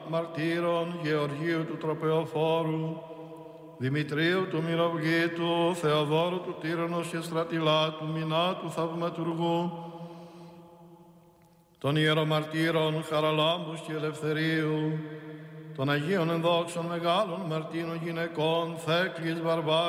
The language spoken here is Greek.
μαρτύρων, Γεωργίου του Τροπεοφόρου, Δημητρίου του Μυρουγήτου, Θεοδόρου του Τύραννος και Στρατιλάτου, Μινά του Θαυματουργού, των ιερομαρτύρων Χαραλάμπους και Ελευθερίου, των Αγίων Ενδόξων Μεγάλων Μαρτίνων Γυναικών, Θέκλης, Βαρβάρης,